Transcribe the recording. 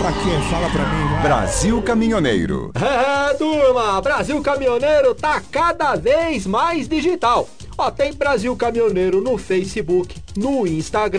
pra quê? Fala pra mim, vai. Brasil Caminhoneiro. Turma, Brasil Caminhoneiro tá cada vez mais digital. Ó, tem Brasil Caminhoneiro no Facebook, no Instagram.